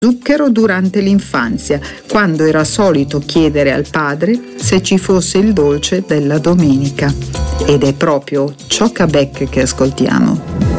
zucchero durante l'infanzia, quando era solito chiedere al padre se ci fosse il dolce della domenica. Ed è proprio Ciocca Beck che ascoltiamo.